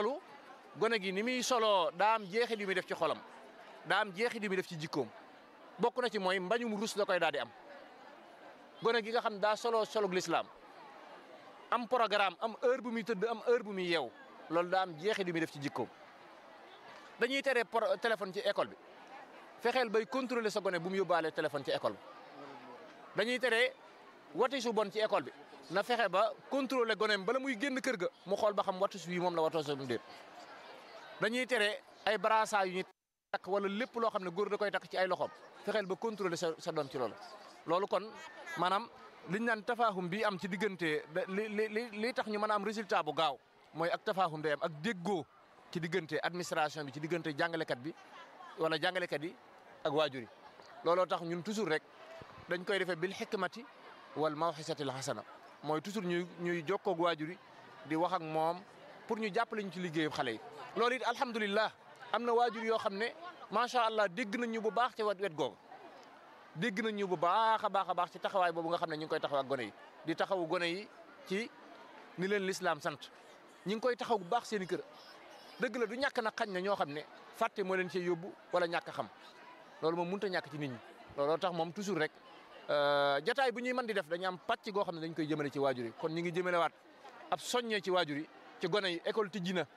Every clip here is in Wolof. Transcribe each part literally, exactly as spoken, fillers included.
loolu gone gi ni muy soloo daa am jeexit yu muy def ci xolam daa am jeexit yu muy def ci jikkoom bokk na ci mooy mbañum rus da koy daal di am gone gi nga xam daa soloo solug lislaam am programme am heure bu muy tëdd am heure bu muy yeew loolu daa am jeexit yu muy def ci jikkoom dañuy tere téléphone ci école bi fexeel bay contrôler sa gone bu mu yóbbaale téléphone ci école bi dañuy tere wati su bon ci école bi na fexe ba contrôler goneem bala muy génn kër ga mu xool ba xam watu su wi moom la watoo sa mu déet dañuy tere ay brassard yu ñu takk wala lépp loo xam ne góor da koy takk ci ay loxoom fexeel ba contrôler sa sa doom ci loolu loolu kon maanaam liñ naan tafaahum bi am ci diggante li li li tax ñu mën a am résultat bu gaaw mooy ak tafaahum day am ak déggoo ci diggante administration bi ci diggante jàngalekat bi wala jàngalekat yi ak waajur yi looloo tax ñun toujours rek dañ koy defee bil hikmati wal mawxisatil hasana mooy toujours ñuy ñuy jokkoo ak waajur yi di wax ak moom pour ñu jàppale ñu ci liggéeyu xale yi. loolu it alhamdulilah am na waajur yoo xam ne macha allah dégg nañ ñu bu baax ci wet googu dégg nañ ñu bu baax a baax a baax ci taxawaay boobu nga xam ne ñu ngi koy taxaw ak gone yi di taxawu gone yi ci ni leen lislaam sant ñi ngi koy taxaw bu baax seen i kër dëgg la du ñàkk na xañ na ñoo xam ne fàtte moo leen cee yóbbu wala ñàkk a xam loolu moom mënut a ñàkk ci nit ñi looloo tax moom toujours rek jataay bu ñuy mën di def dañu am pàcc goo xam ne dañ koy jëmale ci waajur yi kon ñu ngi jëmalewaat ab soññee ci waajur yi ci gone yi école tijji na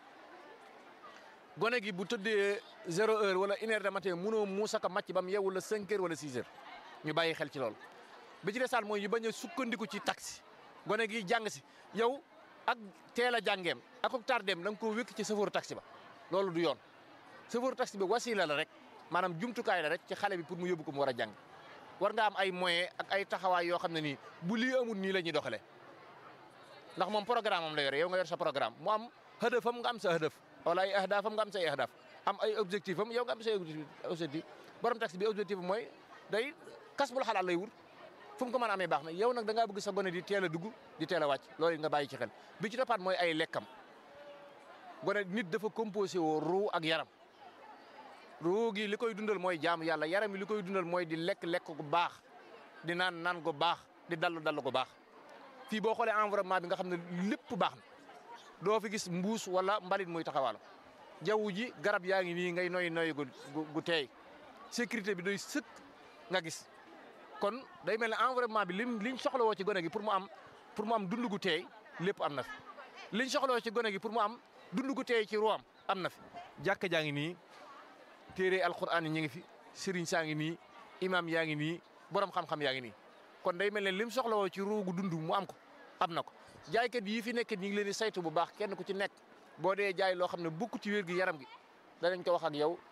gone gi bu tëddee zéro heure wala une heure de matin mënoo muusaka màcc ba mu yeewu la cinq heures wala six heures ñu bàyyi xel ci loolu bi ci desaat mooy ñu bañ a sukkandiku ci taxi gone gi jàng si yow ak teel a jàngeem ak ak tardeem da nga koo wékk ci chauffeur taxi ba loolu du yoon chauffeur taxi bi wasila la rek maanaam jumtukaay la rek ci xale bi pour mu yóbbu ko mu war a jàng war nga am ay moyens ak ay taxawaay yoo xam ne nii bu lii amul nii la ñuy doxalee ndax moom programme am la yore yow nga yor sa programme mu am hëdëfam nga am sa hëdëf wala ay ahdaafam nga am say ahdaaf am ay objectif am yow nga am say objectif borom taxi bi objectif am mooy day kas bul xalaat lay wut fu mu ko mën a amee baax na yow nag da ngaa bëgg sa gone di teel a dugg di teel a wàcc loolu nga bàyyi ci xel bi ci toppaat mooy ay lekkam gone nit dafa composé woo ruu ak yaram ruu gi li koy dundal mooy jaamu yàlla yaram yi li koy dundal mooy di lekk lekk gu baax di naan naan gu baax di dallu dallu gu baax fii boo xoolee environnement bi nga xam ne lépp baax na doo fi gis mbuus wala mbalit muy taxawaalo jaww ji garab yaa ngi nii ngay noy noy gu gu teey sécurité bi doy sëkk nga gis kon day mel ne environnement bi lim liñ soxlawoo ci gone gi pour mu am pour mu am dund gu teey lépp am na fi liñ soxlawoo ci gone gi pour mu am dund gu teey ci ruwaam am na fi jàkka jaa ngi nii téere alquran yi ñu ngi fi sëriñ saa ngi nii imam yaa ngi nii borom xam-xam yaa ngi nii kon day mel ne lim soxlawoo ci ruugu dund mu am ko am na ko jaaykat yi fi nekk ñu ngi leen di saytu bu baax kenn ku ci nekk boo dee jaay loo xam ne bukk ci wér gi yaram gi danañ ko wax ak yow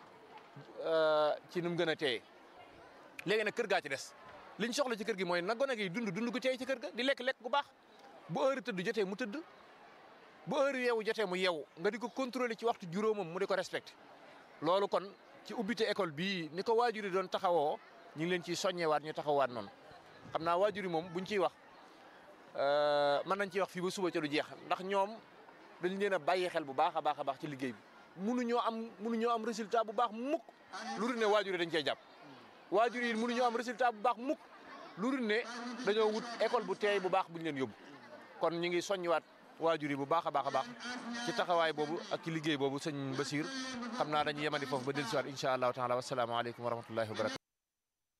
ci nu mu gën a teeyee léegi nag kër gaa ci des liñ soxla ci kër gi mooy na gone gi dund dund gu teey ci kër ga di lekk-lekk gu baax bu heure tëdd jotee mu tëdd bu heure yeewu jotee mu yeewu nga di ko contrôler ci waxtu juróomam mu di ko respecté loolu kon ci ubbite école bii ni ko waajur yi doon taxawoo ñu ngi leen ciy soññewaat ñu taxawaat noonu xam naa waajur yi moom buñ ciy wax mën nañ ciy wax fii ba suba ca du jeex ndax ñoom dañ leen a bàyyi xel bu baax a baax a baax ci liggéey bi mënuñoo am mënuñoo am résultat bu baax mukk lu dul ne waajur yi dañ cey jàpp waajur yi mënuñoo am résultat bu baax mukk lu dul ne dañoo wut école bu teey bu baax buñ leen yóbbu kon ñu ngi soññiwaat waajur yi bu baax a baax a baax ci taxawaay boobu ak ci liggéey boobu sëñ Basiir xam naa dañuy yemandi foofu ba dellusiwaat incha allahu taala wasalaamaaleykum wa rahmatullahi wa barakatu